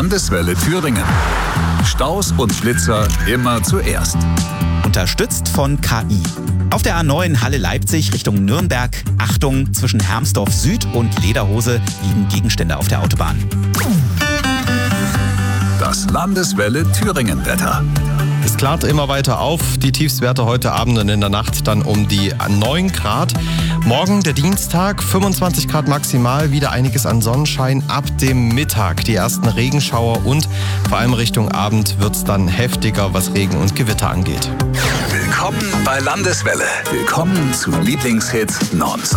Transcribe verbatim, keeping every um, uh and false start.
Landeswelle Thüringen. Staus und Schlitzer immer zuerst. Unterstützt von K I. Auf der A neun Halle-Leipzig Richtung Nürnberg. Achtung, zwischen Hermsdorf Süd und Lederhose liegen Gegenstände auf der Autobahn. Das Landeswelle Thüringen-Wetter. Es klart immer weiter auf. Die Tiefstwerte heute Abend und in der Nacht dann um die neun Grad. Morgen der Dienstag, fünfundzwanzig Grad maximal, wieder einiges an Sonnenschein ab dem Mittag. Die ersten Regenschauer und vor allem Richtung Abend wird es dann heftiger, was Regen und Gewitter angeht. Willkommen bei Landeswelle. Willkommen zu Lieblingshits nonstop.